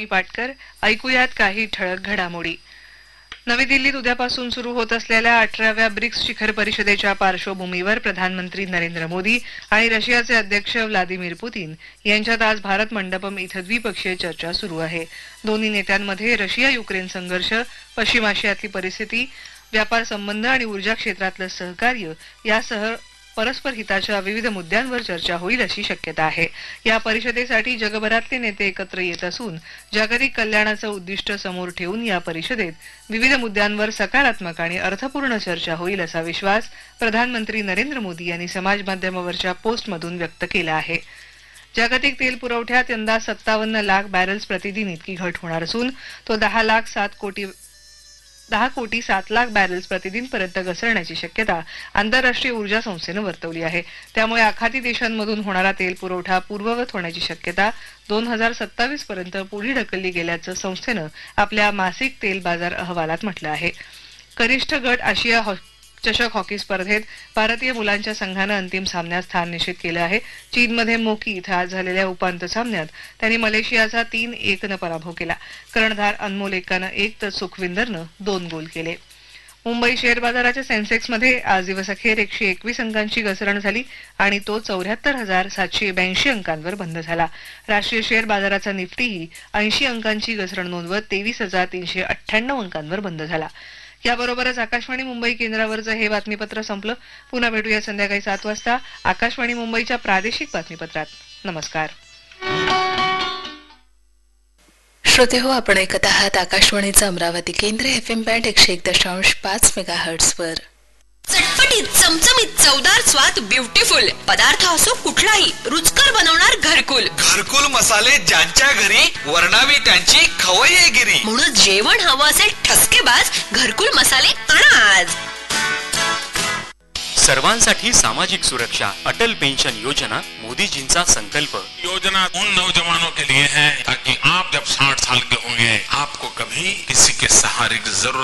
पाटकर. ऐकूयात काही ठळक घडामोडी. नवी दिल्लीत उद्यापासून सुरू होत असलेल्या 18व्या ब्रिक्स शिखर परिषदेच्या पार्श्वभूमीवर प्रधानमंत्री नरेंद्र मोदी आणि रशियाचे अध्यक्ष व्लादिमीर पुतीन यांच्यात आज भारत मंडपम इथं द्विपक्षीय चर्चा सुरू आहे. दोन्ही नेत्यांमध्ये रशिया युक्रेन संघर्ष, पश्चिम आशियातली परिस्थिती, व्यापार संबंध आणि ऊर्जा क्षेत्रातलं सहकार्य यासह परस्पर हिताच्या विविध मुद्द्यांवर चर्चा होईल अशी शक्यता आहे. या परिषदेसाठी जगभरातले नेते एकत्र येत असून जागतिक कल्याणाचं उद्दिष्ट समोर ठेवून या परिषदेत विविध मुद्द्यांवर सकारात्मक आणि अर्थपूर्ण चर्चा होईल असा विश्वास प्रधानमंत्री नरेंद्र मोदी यांनी समाज माध्यमावरच्या पोस्टमधून व्यक्त केला आहे. जागतिक तेल पुरवठ्यात यंदा 57 लाख बॅरल्स प्रतिदिन इतकी घट होणार असून तो 10 कोटी 7 लाख बॅरल्स प्रतिदिन पर्यंत घसरण्याची शक्यता आंतरराष्ट्रीय ऊर्जा संस्थेनं वर्तवली आहे. त्यामुळे आखाती देशांमधून होणारा तेल पुरवठा पूर्ववत होण्याची शक्यता 2027 पर्यंत पुढे ढकलली गेल्याचं संस्थेनं आपल्या मासिक तेल बाजार अहवालात म्हटलं आहे. कनिष्ठ गट आशिया चषक हॉकी स्पर्धेत भारतीय मुलांच्या संघानं अंतिम सामन्यात स्थान निश्चित केलं आहे. चीनमध्ये मोकी इथं आज झालेल्या उपांत्य सामन्यात त्यांनी मलेशियाचा 3-1 पराभव केला. कर्णधार अनमोल एकानं 1 तर सुखविंदरनं 2 गोल केले. मुंबई शेअर बाजाराच्या सेन्सेक्समध्ये आज दिवसअखेर 121 अंकांची घसरण झाली आणि तो 74,782 अंकांवर बंद झाला. राष्ट्रीय शेअर बाजाराचा निफ्टीही 80 अंकांची घसरण नोंदवत 23,398 अंकांवर बंद झाला. याबरोबरच आकाशवाणी मुंबई केंद्रावरचं हे बातमीपत्र संपलं. पुन्हा भेटूया संध्याकाळी 7 वाजता आकाशवाणी मुंबईच्या प्रादेशिक बातमीपत्रात. नमस्कार. श्रोते हो, आपण ऐकत आहात आकाशवाणीचं अमरावती केंद्र FM बँड 101.5 मेगाहर्ट्झ वर. चटपटीत, चमचमीत, चवदार स्वाद, ब्युटिफुल पदार्थ असो कुठलाही रुचकर बनवणार घरकुल. घरकुल मसाले ज्यांच्या घरी वर्णावी त्यांची खवय्येगिरी. म्हणून जेवण हवं असेल ठसकेबाज घरकुल मसाले आणा आज. सर्वांसाठी सामाजिक सुरक्षा अटल पेंशन योजना मोदीजींचा संकल्प. योजना उन नौजवानों के लिए है ताकि आप जब 60 साल के होंगे आपको कभी किसी के सहारे की जरूरत